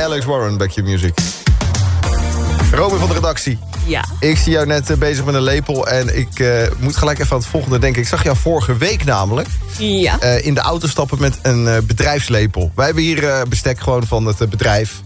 Alex Warren, Back Your Music. Robin van de redactie. Ja. Ik zie jou net bezig met een lepel en ik moet gelijk even aan het volgende denken. Ik zag jou vorige week namelijk in de auto stappen met een bedrijfslepel. Wij hebben hier bestek gewoon van het bedrijf.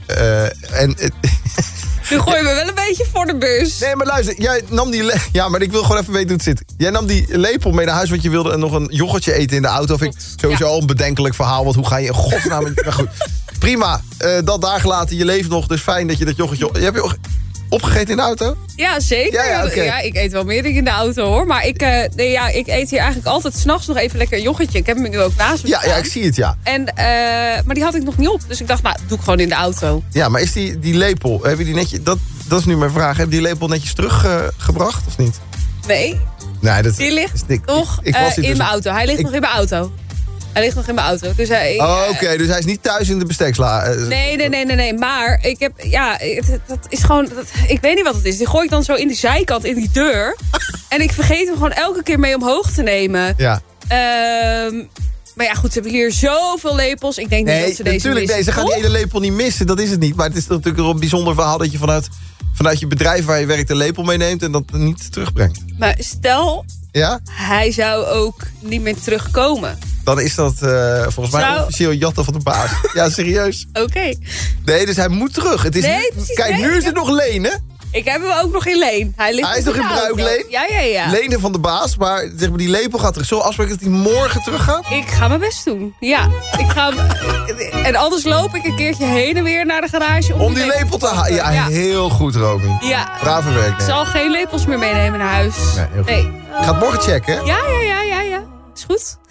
Nu gooi je me wel een beetje voor de bus. Nee, maar luister, jij nam die... Ja, maar ik wil gewoon even weten hoe het zit. Jij nam die lepel mee naar huis, want je wilde nog een yoghurtje eten in de auto. Vind ik sowieso al een bedenkelijk verhaal, want hoe ga je in godsnaam... Maar goed, prima, dat daar gelaten, je leeft nog, dus fijn dat je dat yoghurtje... Heb je opgegeten in de auto? Ja, zeker. Ja, okay. Ja, ik eet wel meer dingen in de auto, hoor. Maar ik eet hier eigenlijk altijd 's nachts nog even lekker een yoghurtje. Ik heb hem nu ook naast me staan. Ja, ik zie het, ja. Maar die had ik nog niet op. Dus ik dacht, nou, doe ik gewoon in de auto. Ja, maar is die lepel, heb je die netjes... Dat is nu mijn vraag. Heb je die lepel netjes teruggebracht, of niet? Nee. Die ligt nog in mijn auto. Hij ligt nog in mijn auto. Dus Oké, dus hij is niet thuis in de besteksla. Nee. Maar ik heb... Ja, dat is gewoon... ik weet niet wat het is. Die gooi ik dan zo in die zijkant, in die deur. En ik vergeet hem gewoon elke keer mee omhoog te nemen. Ja. Maar ja, goed, ze hebben hier zoveel lepels. Ik denk niet dat ze deze natuurlijk, missen. Ze gaan die ene lepel niet missen. Dat is het niet. Maar het is natuurlijk wel een bijzonder verhaal dat je vanuit je bedrijf waar je werkt een lepel meeneemt en dat niet terugbrengt. Maar stel, hij zou ook niet meer terugkomen. Dan is dat volgens mij officieel jatten van de baas. Ja, serieus. Oké. Nee, dus hij moet terug. Het is nu is het nog lenen. Ik heb hem ook nog in leen. Hij is nog in bruikleen? Ja. Lenen van de baas, maar zeg maar, die lepel gaat terug. Zo afspreken dat hij morgen terug gaat? Ik ga mijn best doen. Ja. En anders loop ik een keertje heen en weer naar de garage. Om die lepel te halen. Ja, heel goed, Romy. Ja. Brave werk. Ik zal geen lepels meer meenemen naar huis. Nee, heel goed. Ik ga het morgen checken, hè? Ja. Is goed.